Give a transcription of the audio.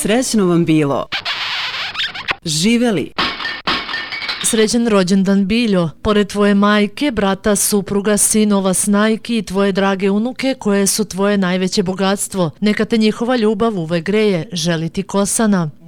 Srećno vam bilo. Živeli. Srećan rođendan Biljo. Pored tvoje majke, brata, supruga, sinova, snajki i tvoje drage unuke koje su tvoje najveće bogatstvo. Neka te njihova ljubav uvek greje. Želi ti Kosana.